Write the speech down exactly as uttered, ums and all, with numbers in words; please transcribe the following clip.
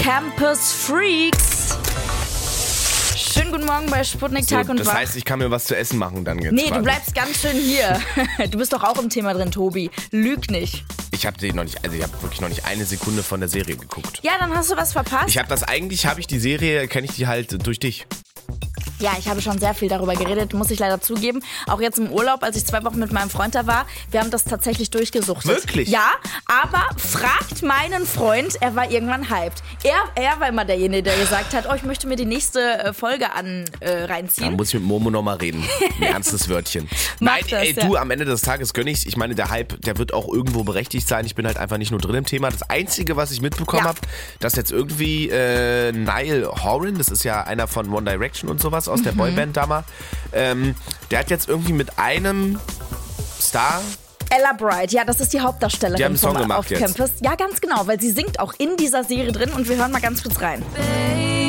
Campus Freaks. Schönen guten Morgen bei Sputnik So, Tag und das Wach. heißt, ich kann mir was zu essen machen dann jetzt. Nee, quasi. du bleibst ganz schön hier. Du bist doch auch im Thema drin, Tobi. Lüg nicht. Ich habe die noch nicht, also ich habe wirklich noch nicht eine Sekunde von der Serie geguckt. Ja, dann hast du was verpasst. Ich habe das eigentlich, habe ich die Serie, kenne ich die halt durch dich. Ja, ich habe schon sehr viel darüber geredet, muss ich leider zugeben. Auch jetzt im Urlaub, als ich zwei Wochen mit meinem Freund da war, wir haben das tatsächlich durchgesuchtet. Wirklich? Ja, aber fragt meinen Freund, er war irgendwann hyped. Er, er war immer derjenige, der gesagt hat, oh, ich möchte mir die nächste äh, Folge an äh, reinziehen. Da muss ich mit Momo nochmal reden. Ein ernstes Wörtchen. Mach Nein, das, ey, ja. du, am Ende des Tages gönn ich's. Ich meine, der Hype, der wird auch irgendwo berechtigt sein. Ich bin halt einfach nicht nur drin im Thema. Das Einzige, was ich mitbekommen Ja. habe, dass jetzt irgendwie äh, Niall Horan, das ist ja einer von One Direction und sowas aus der Boyband damals, ähm, der hat jetzt irgendwie mit einem Star... Ella Bright, ja, das ist die Hauptdarstellerin Die haben einen Song vom gemacht auf jetzt. Campus. Ja, ganz genau, weil sie singt auch in dieser Serie drin und wir hören mal ganz kurz rein. Baby.